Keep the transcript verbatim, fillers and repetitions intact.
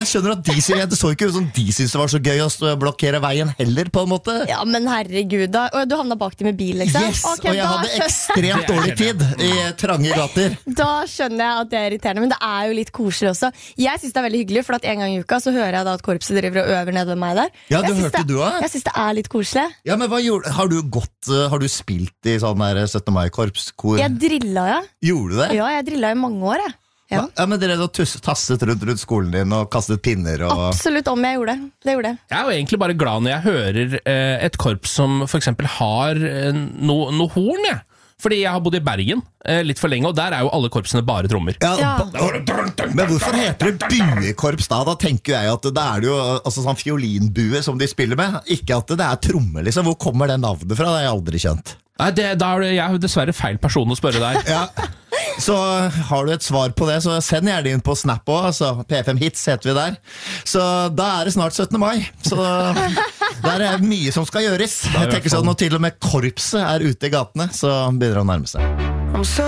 skjønner at de sier, det så ikke ut som de synes det var så gøy å blokkere veien heller, på en måte. Ja, men herregud da. Og du havnet bak dem med bil, liksom? Yes, okay, og jeg hadde skjønner... ekstremt dårlig tid i trange gater. Da skjønner jeg at det er irriterende, men det er jo litt koselig også. Jeg synes det er veldig hyggelig, for at en gang i uka så hører jeg da at korpset driver og øver ned ved meg der. Ja, du jeg hørte det, du også? Jeg synes det er litt koselig. Ja, men hva gjorde, har du gått, har du spilt i sånn der syttende mai-korpskor? Jeg drilla, ja. Gjorde du det? Ja, jeg drilla i mange år, jeg. Ja. Ja, men dere hadde tasset rundt, rundt skolen din og kastet pinner og... Absolutt, om jeg gjorde det. det gjorde Jeg er jo egentlig bare glad når jeg hører eh, et korps som for eksempel har eh, noe no horn, jeg. Fordi jeg har bodd i Bergen eh, litt for lenge, og der er jo alle korpsene bare trommer. Ja, ja. Men hvorfor heter det buekorps da? Da tenker jeg at det er jo altså, sånn fiolinbue som de spiller med. Ikke at det er tromme, liksom. Hvor kommer det navnet fra? Det har jeg aldri skjønt. Nei, det, da er det, jeg er dessverre feil person å spørre der. Ja. Så har du et svar på det, så send gjerne inn på Snap også, altså P F M Hits heter vi der. Så da er det snart syttende mai. Så der er mye som skal gjøres. Jeg tenker sånn, når til og med korpset er ute i gatene, så begynner det å nærme seg.